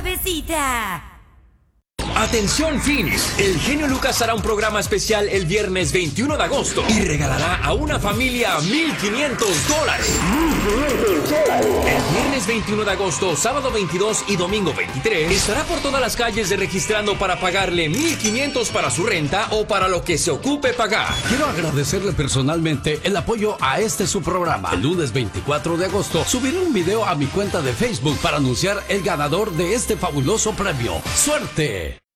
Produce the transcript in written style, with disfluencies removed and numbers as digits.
suavecita. Atención Phoenix, el genio Lucas hará un programa especial el viernes 21 de agosto y regalará a una familia $1,500. El viernes 21 de agosto, sábado 22 y domingo 23 estará por todas las calles registrando para pagarle $1,500 para su renta o para lo que se ocupe pagar. Quiero agradecerle personalmente el apoyo a su programa. El lunes 24 de agosto subiré un video a mi cuenta de Facebook para anunciar el ganador de este fabuloso premio. ¡Suerte!